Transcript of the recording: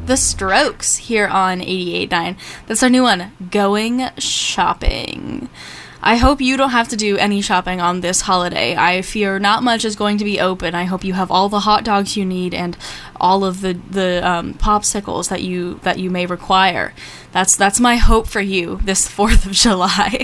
The Strokes here on 88.9. That's our new one, Going Shopping. I hope you don't have to do any shopping on this holiday. I fear not much is going to be open. I hope you have all the hot dogs you need and all of the popsicles that you may require. That's my hope for you this 4th of July.